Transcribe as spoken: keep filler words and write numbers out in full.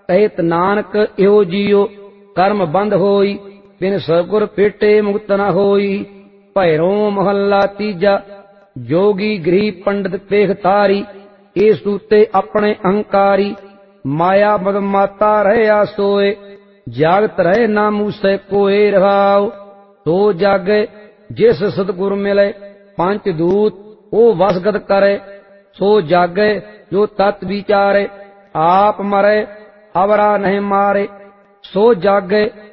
ਕਹਿਤ ਨਾਨਕ ਇਉ ਜੀਉ ਕਰਮ ਬੰਦ ਹੋਈ, ਬਿਨ ਸਤਿਗੁਰ ਭੇਟੇ ਮੁਕਤ ਨ ਹੋਈ। ਭੈਰੋਂ ਮਹੱਲਾ ਤੀਜਾ। ਜੋਗੀ ਗ੍ਰਹੀ ਪੰਡਿਤ ਪੇਖ ਤਾਰੀ, ਇਹ ਸੂਤੇ ਆਪਣੇ ਅਹੰਕਾਰੀ। ਮਾਇਆ ਮਦ ਮਾਤਾ ਰਹਿਆ ਸੋਏ, ਜਾਗਤ ਰਹੇ ਨਾ ਮੂਸੈ ਕੋਏ ਰਹਾਉ। ਸੋ ਜਾਗੇ ਜਿਸ ਸਤਿਗੁਰ ਮਿਲੇ, ਪੰਚ ਦੂਤ ਉਹ ਵਸਗਤ ਕਰੇ। ਸੋ ਜਾਗੇ ਜੋ ਤਤ ਵਿਚਾਰੇ, ਆਪ ਮਰੇ ਅਵਰਾ ਨਹੀਂ ਮਾਰੇ। ਸੋ ਜਾਗੇ